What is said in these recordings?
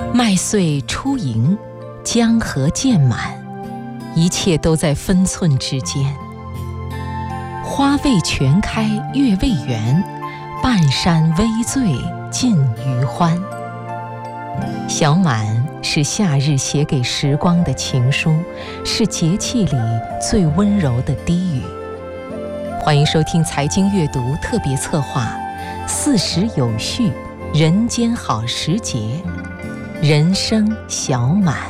麦穗初盈，江河渐满，一切都在分寸之间。花未全开月未圆，半山微醉尽余欢。小满是夏日写给时光的情书，是节气里最温柔的低语。欢迎收听财经阅读特别策划40有序，人间好时节，人生小满。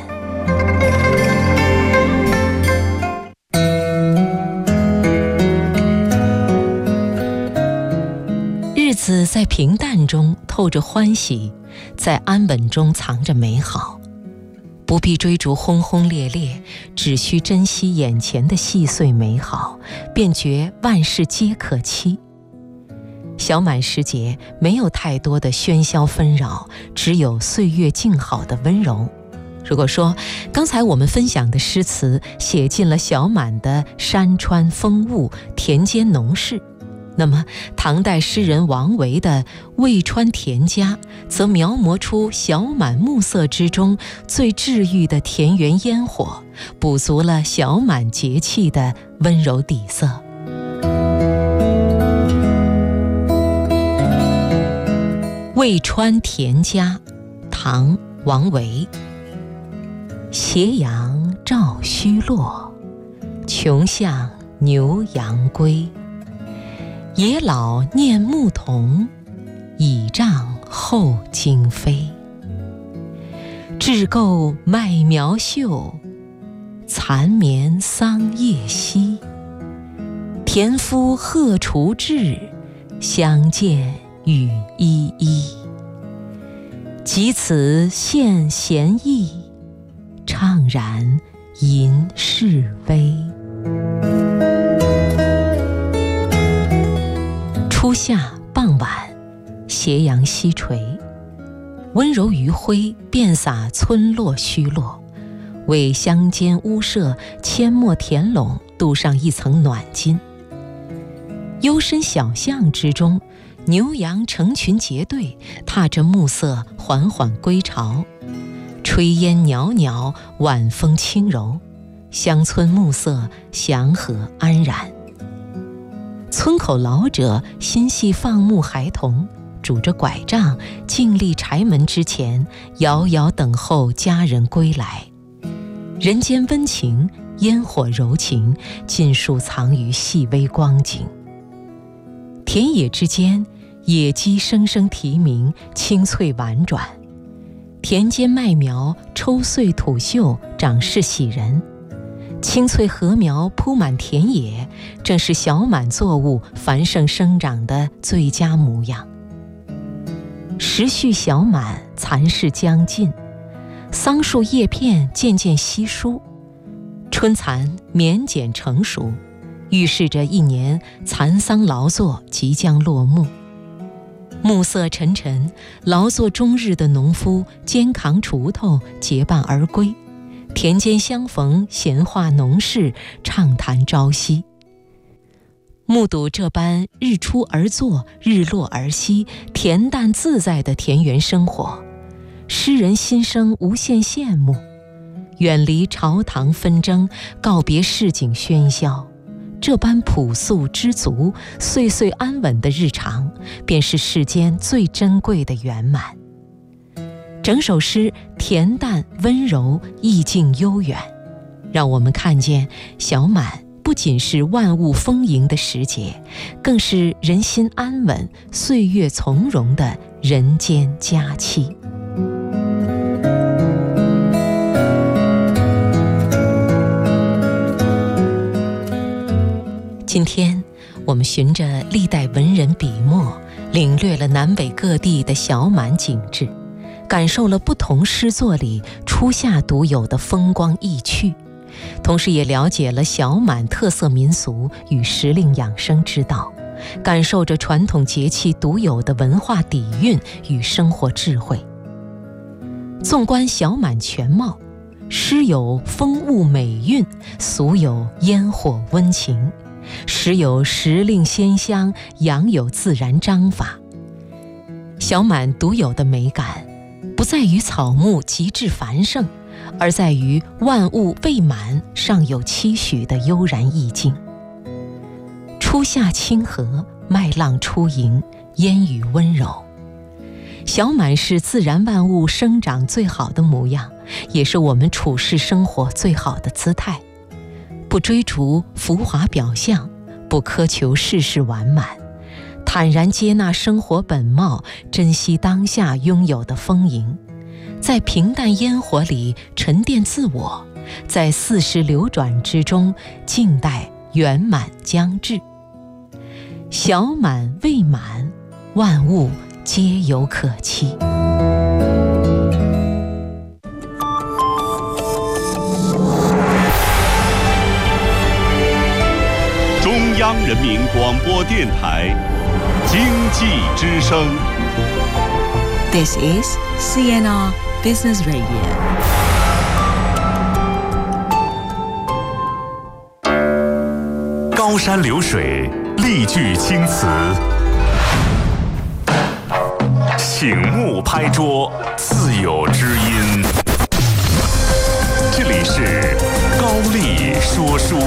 日子在平淡中透着欢喜，在安稳中藏着美好。不必追逐轰轰烈烈，只需珍惜眼前的细碎美好，便觉万事皆可期。小满时节没有太多的喧嚣纷扰，只有岁月静好的温柔。如果说刚才我们分享的诗词写尽了小满的山川风物、田间农事，那么唐代诗人王维的《渭川田家》则描摹出小满暮色之中最治愈的田园烟火，补足了小满节气的温柔底色。《渭川田家》唐·王维。斜阳照虚落，穷巷牛羊归。野老念牧童，倚杖候惊飞。雉构麦苗秀，蚕眠桑叶稀。田夫荷锄至，相见语依依。及此献贤意，怅然吟示微。初夏傍晚，斜阳西垂，温柔余晖遍洒村落虚落，为乡间屋舍阡陌田垄镀上一层暖金。幽深小巷之中，牛羊成群结队，踏着暮色缓缓归巢。炊烟袅袅，晚风轻柔，乡村暮色祥和安然。村口老者心系放牧孩童，拄着拐杖静立柴门之前，遥遥等候家人归来。人间温情，烟火柔情，尽数藏于细微光景。田野之间，野鸡声声啼鸣，清脆婉转。田间麦苗抽穗吐秀，长势喜人。青翠禾苗铺满田野，正是小满作物繁盛生长的最佳模样。时序小满，蚕事将尽，桑树叶片渐渐稀疏，春蚕绵茧成熟，预示着一年蚕桑劳作即将落幕。暮色沉沉，劳作终日的农夫肩扛锄头，结伴而归。田间相逢，闲话农事，畅谈朝夕。目睹这般日出而作，日落而息，恬淡自在的田园生活，诗人心生无限羡慕。远离朝堂纷争，告别市井喧嚣，这般朴素知足、岁岁安稳的日常，便是世间最珍贵的圆满。整首诗恬淡温柔，意境悠远，让我们看见小满不仅是万物丰盈的时节，更是人心安稳、岁月从容的人间佳期。今天我们循着历代文人笔墨，领略了南北各地的小满景致，感受了不同诗作里初夏独有的风光意趣，同时也了解了小满特色民俗与时令养生之道，感受着传统节气独有的文化底蕴与生活智慧。纵观小满全貌，诗有风物美韵，俗有烟火温情，时有时令鲜香，阳有自然章法。小满独有的美感不在于草木极致繁盛，而在于万物未满尚有期许的悠然意境。初夏清和，麦浪初盈，烟雨温柔。小满是自然万物生长最好的模样，也是我们处世生活最好的姿态。不追逐浮华表象，不苛求世事完满，坦然接纳生活本貌，珍惜当下拥有的丰盈，在平淡烟火里沉淀自我，在四时流转之中静待圆满将至。小满未满，万物皆有可期。 中央人民广播电台经济之声。 This is CNR Business Radio. 高山流水，丽句青词，醒目拍桌，自有知音。这里是高丽说书。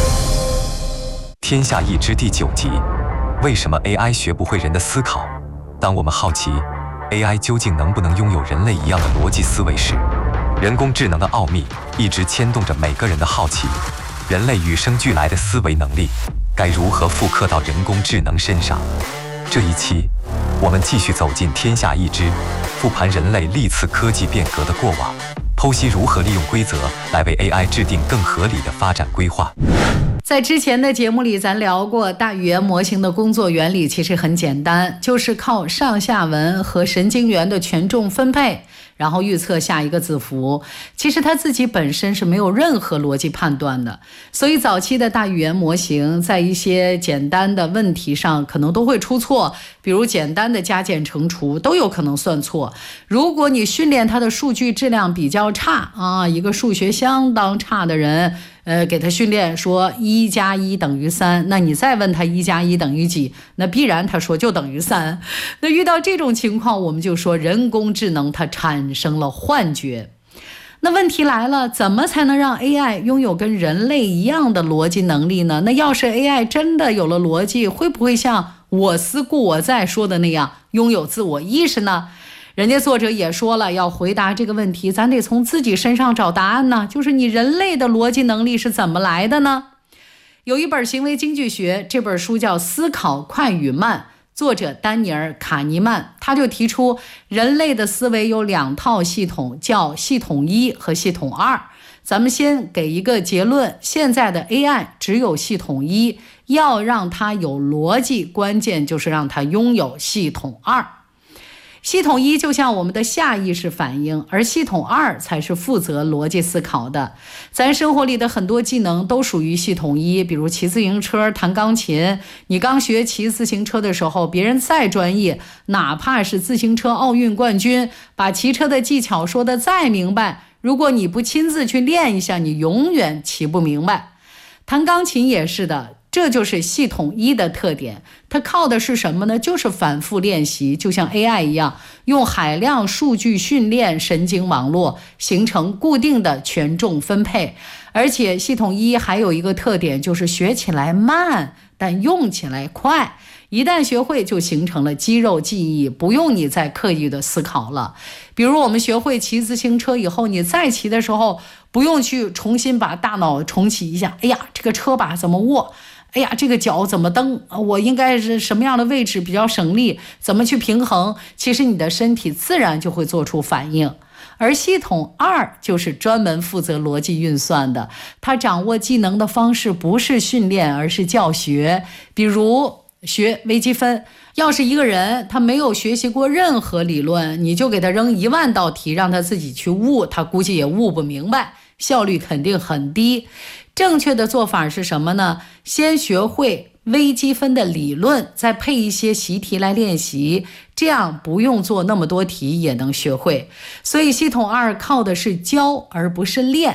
天下易知第9集，为什么 AI 学不会人的思考？当我们好奇 AI 究竟能不能拥有人类一样的逻辑思维时，人工智能的奥秘一直牵动着每个人的好奇。人类与生俱来的思维能力，该如何复刻到人工智能身上？这一期，我们继续走进天下易知，复盘人类历次科技变革的过往，剖析如何利用规则来为 AI 制定更合理的发展规划。 在之前的节目里，咱聊过大语言模型的工作原理，其实很简单，就是靠上下文和神经元的权重分配，然后预测下一个字符。其实它自己本身是没有任何逻辑判断的，所以早期的大语言模型在一些简单的问题上可能都会出错，比如简单的加减乘除都有可能算错。如果你训练它的数据质量比较差啊，一个数学相当差的人，给他训练说1加1等于3，那你再问他1加1等于几，那必然他说就等于3。那遇到这种情况，我们就说人工智能它产生了幻觉。那问题来了，怎么才能让 AI 拥有跟人类一样的逻辑能力呢？那要是 AI 真的有了逻辑，会不会像我思故我在说的那样拥有自我意识呢？人家作者也说了，要回答这个问题，咱得从自己身上找答案呢。就是你人类的逻辑能力是怎么来的呢？有一本行为经济学，这本书叫《思考快与慢》，作者丹尼尔·卡尼曼，他就提出人类的思维有2套系统，叫系统1和系统2。咱们先给一个结论，现在的 AI 只有系统1，要让它有逻辑，关键就是让它拥有系统2。系统1就像我们的下意识反应，而系统2才是负责逻辑思考的。咱生活里的很多技能都属于系统1，比如骑自行车、弹钢琴。你刚学骑自行车的时候，别人再专业，哪怕是自行车奥运冠军，把骑车的技巧说得再明白，如果你不亲自去练一下，你永远骑不明白。弹钢琴也是的，这就是系统1的特点。它靠的是什么呢？就是反复练习，就像 AI 一样，用海量数据训练神经网络，形成固定的权重分配。而且系统1还有一个特点，就是学起来慢，但用起来快。一旦学会，就形成了肌肉记忆，不用你再刻意的思考了。比如我们学会骑自行车以后，你再骑的时候，不用去重新把大脑重启一下，哎呀，这个车把怎么握，哎呀，这个脚怎么蹬，我应该是什么样的位置比较省力，怎么去平衡，其实你的身体自然就会做出反应。而系统2就是专门负责逻辑运算的，它掌握技能的方式不是训练，而是教学。比如学微积分，要是一个人他没有学习过任何理论，你就给他扔10000道题让他自己去悟，他估计也悟不明白，效率肯定很低。正确的做法是什么呢？先学会微积分的理论，再配一些习题来练习，这样不用做那么多题也能学会。所以系统2靠的是教而不是练。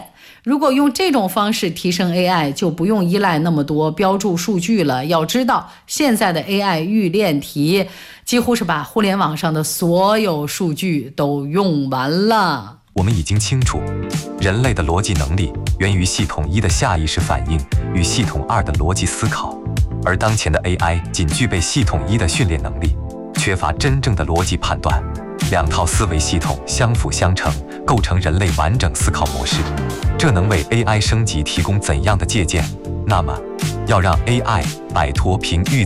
如果用这种方式提升 AI， 就不用依赖那么多标注数据了。要知道，现在的 AI 预练题几乎是把互联网上的所有数据都用完了。 我们已经清楚，人类的逻辑能力源于系统1的下意识反应与系统2的逻辑思考，而当前的 AI 仅具备系统1的训练能力，缺乏真正的逻辑判断。两套思维系统相辅相成，构成人类完整思考模式。这能为 AI 升级提供怎样的借鉴？那么，要让 AI 摆脱凭预